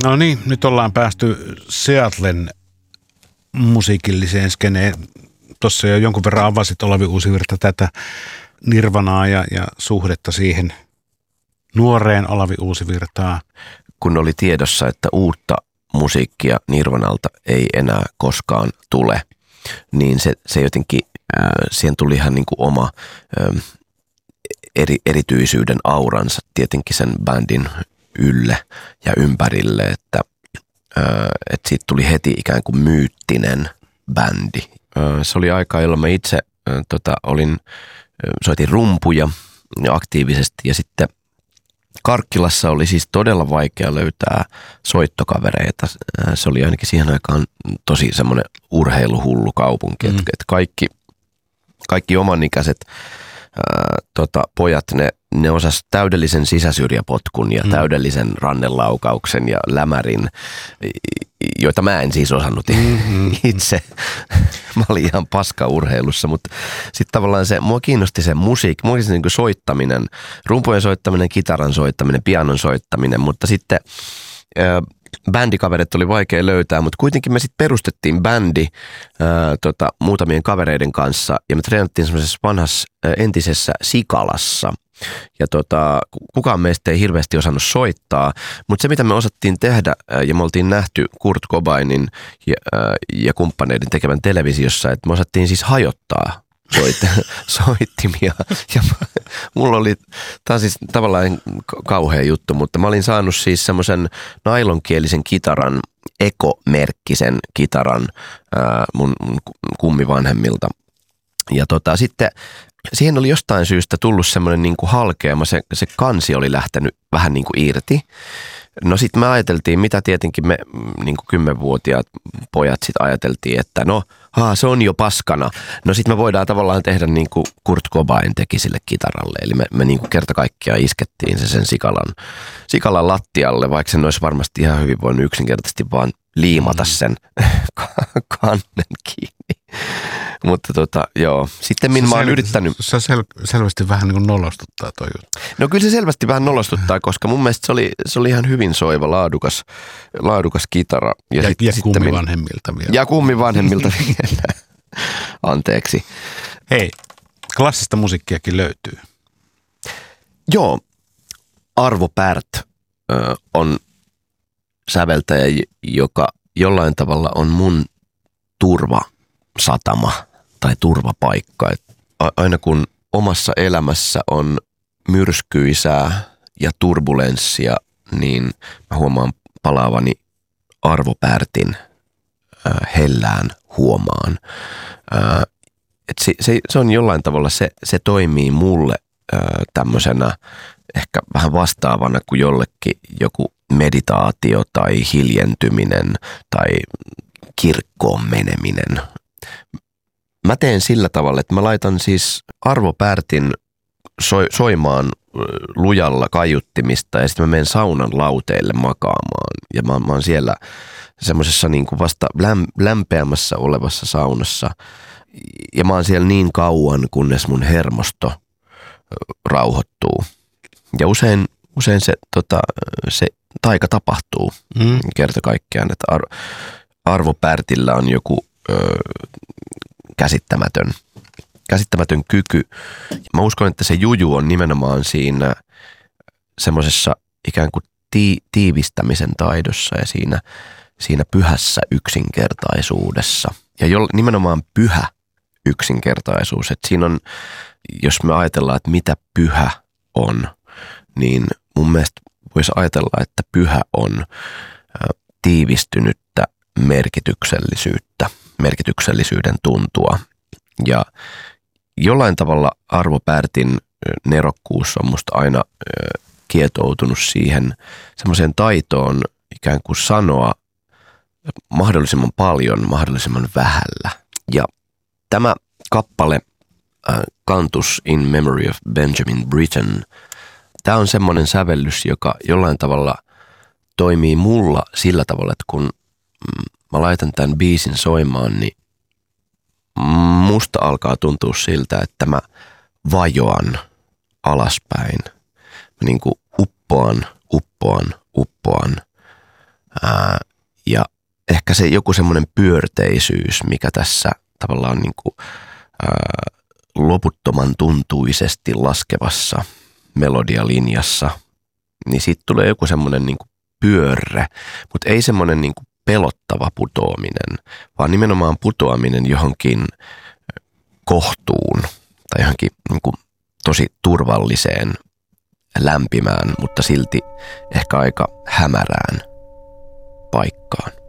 No niin, nyt ollaan päästy Seattlen musiikilliseen skeneen. Tuossa jo jonkun verran avasit Olavi Uusivirta tätä Nirvanaa ja suhdetta siihen nuoreen Olavi Uusivirtaan. Kun oli tiedossa, että uutta musiikkia Nirvanalta ei enää koskaan tule, niin se jotenkin, siihen tuli ihan niin kuin oma erityisyyden auransa tietenkin sen bändin ylle ja ympärille, että siitä tuli heti ikään kuin myyttinen bändi. Se oli aikaa, jolloin mä itse soitin rumpuja aktiivisesti ja sitten Karkkilassa oli siis todella vaikea löytää soittokavereita. Se oli ainakin siihen aikaan tosi semmoinen urheiluhullu kaupunki, että kaikki omanikäiset pojat, ne osas täydellisen sisäsyrjäpotkun ja täydellisen rannelaukauksen ja lämärin, joita mä en siis osannut itse. Mä olin ihan paska urheilussa, mutta sitten tavallaan mua kiinnosti se musiikki, mua kiinnosti niin kuin soittaminen, rumpujen soittaminen, kitaran soittaminen, pianon soittaminen, mutta sitten bändikaverit oli vaikea löytää, mutta kuitenkin me sitten perustettiin bändi muutamien kavereiden kanssa ja me treenattiin semmoisessa vanhassa entisessä Sikalassa. Ja kukaan meistä ei hirveästi osannut soittaa, mutta se mitä me osattiin tehdä ja me oltiin nähty Kurt Cobainin ja kumppaneiden tekevän televisiossa, että me osattiin siis hajottaa soittimia. Ja mulla oli, tää on siis tavallaan kauhea juttu, mutta mä olin saanut siis semmoisen nailonkielisen kitaran, Eko-merkkisen kitaran mun kummivanhemmilta. Ja sitten siihen oli jostain syystä tullut semmoinen niin kuin halkeama, se kansi oli lähtenyt vähän niin kuin irti. No sitten me ajateltiin, mitä tietenkin me niin kuin 10-vuotiaat pojat sitten ajateltiin, että se on jo paskana. No sitten me voidaan tavallaan tehdä niin kuin Kurt Cobain teki sille kitaralle. Eli me niin kuin kerta kaikkiaan iskettiin se sen sikalan lattialle, vaikka sen olisi varmasti ihan hyvin voinut yksinkertaisesti vaan liimata sen kannen kiinni. Mutta joo, sitten mä oon yrittänyt. Se selvästi vähän niin kuin nolostuttaa toi juttu. No kyllä se selvästi vähän nolostuttaa, koska mun mielestä se oli ihan hyvin soiva, laadukas kitara. Ja kummivanhemmilta vielä. Ja kummivanhemmilta vielä. Anteeksi. Hei, klassista musiikkiakin löytyy. Joo, Arvo Pärt on säveltäjä, joka jollain tavalla on mun turvasatama tai turvapaikka. Aina kun omassa elämässä on myrskyisää ja turbulenssia, niin mä huomaan palaavani Arvo Pärtin hellään huomaan. Se on jollain tavalla, se toimii mulle tämmöisenä ehkä vähän vastaavana kuin jollekin joku meditaatio tai hiljentyminen tai kirkkoon meneminen. Mä teen sillä tavalla, että mä laitan siis Arvo Pärtin soimaan lujalla kaiuttimista ja sitten mä menen saunan lauteille makaamaan. Ja mä oon siellä semmoisessa niin kuin vasta lämpeämässä olevassa saunassa. Ja mä oon siellä niin kauan, kunnes mun hermosto rauhoittuu. Ja usein se taika tapahtuu kerta kaikkiaan, että Arvo Pärtillä on joku käsittämätön kyky. Mä uskon, että se juju on nimenomaan siinä semmoisessa ikään kuin tiivistämisen taidossa ja siinä pyhässä yksinkertaisuudessa. Ja nimenomaan pyhä yksinkertaisuus. Että siinä on, jos me ajatellaan, että mitä pyhä on, niin mun mielestä voisi ajatella, että pyhä on tiivistynyttä merkityksellisyyden tuntua. Ja jollain tavalla Arvo Pärtin nerokkuus on musta aina kietoutunut siihen semmoiseen taitoon ikään kuin sanoa mahdollisimman paljon, mahdollisimman vähällä. Ja tämä kappale Cantus in Memory of Benjamin Britten, tämä on semmoinen sävellys, joka jollain tavalla toimii mulla sillä tavalla, että kun mä laitan tämän biisin soimaan, niin musta alkaa tuntua siltä, että mä vajoan alaspäin. Mä niin kuin uppoan Ja ehkä se joku semmoinen pyörteisyys, mikä tässä tavallaan niin kuin, loputtoman tuntuisesti laskevassa melodialinjassa, niin siitä tulee joku semmoinen niin kuin pyörre, mutta ei semmoinen niin kuin pelottava putoaminen, vaan nimenomaan putoaminen johonkin kohtuun tai johonkin niin kuin tosi turvalliseen, lämpimään, mutta silti ehkä aika hämärään paikkaan.